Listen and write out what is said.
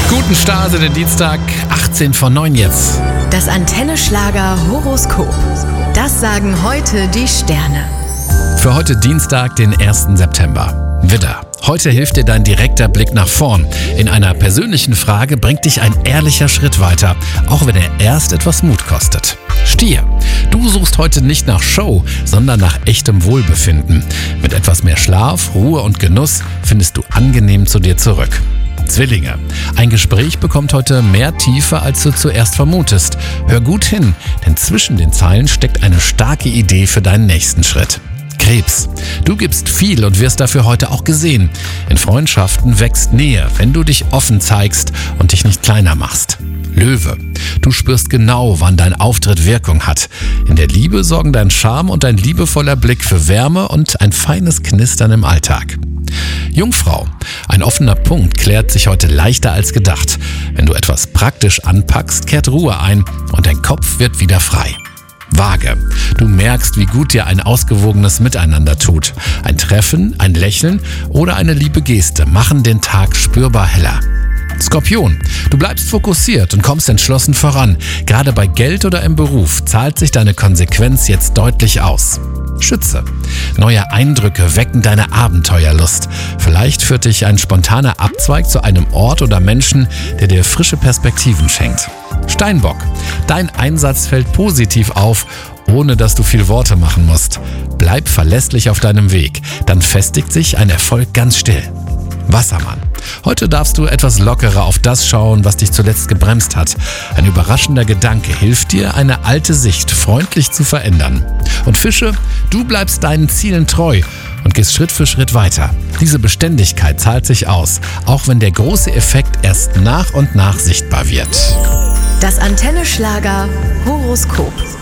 Guten Start in den Dienstag, 18 vor 9 jetzt. Das Antenne-Schlager-Horoskop. Das sagen heute die Sterne. Für heute Dienstag, den 1. September. Widder. Heute hilft dir dein direkter Blick nach vorn. In einer persönlichen Frage bringt dich ein ehrlicher Schritt weiter, auch wenn er erst etwas Mut kostet. Stier. Du suchst heute nicht nach Show, sondern nach echtem Wohlbefinden. Mit etwas mehr Schlaf, Ruhe und Genuss findest du angenehm zu dir zurück. Zwillinge. Ein Gespräch bekommt heute mehr Tiefe, als du zuerst vermutest. Hör gut hin, denn zwischen den Zeilen steckt eine starke Idee für deinen nächsten Schritt. Krebs. Du gibst viel und wirst dafür heute auch gesehen. In Freundschaften wächst Nähe, wenn du dich offen zeigst und dich nicht kleiner machst. Löwe. Du spürst genau, wann dein Auftritt Wirkung hat. In der Liebe sorgen dein Charme und dein liebevoller Blick für Wärme und ein feines Knistern im Alltag. Jungfrau. Ein offener Punkt klärt sich heute leichter als gedacht. Wenn du etwas praktisch anpackst, kehrt Ruhe ein und dein Kopf wird wieder frei. Waage. Du merkst, wie gut dir ein ausgewogenes Miteinander tut. Ein Treffen, ein Lächeln oder eine liebe Geste machen den Tag spürbar heller. Skorpion. Du bleibst fokussiert und kommst entschlossen voran. Gerade bei Geld oder im Beruf zahlt sich deine Konsequenz jetzt deutlich aus. Schütze. Neue Eindrücke wecken deine Abenteuerlust. Vielleicht führt dich ein spontaner Abzweig zu einem Ort oder Menschen, der dir frische Perspektiven schenkt. Steinbock. Dein Einsatz fällt positiv auf, ohne dass du viel Worte machen musst. Bleib verlässlich auf deinem Weg, dann festigt sich ein Erfolg ganz still. Wassermann. Heute darfst du etwas lockerer auf das schauen, was dich zuletzt gebremst hat. Ein überraschender Gedanke hilft dir, eine alte Sicht freundlich zu verändern. Und Fische, du bleibst deinen Zielen treu und gehst Schritt für Schritt weiter. Diese Beständigkeit zahlt sich aus, auch wenn der große Effekt erst nach und nach sichtbar wird. Das Antenne-Schlager-Horoskop.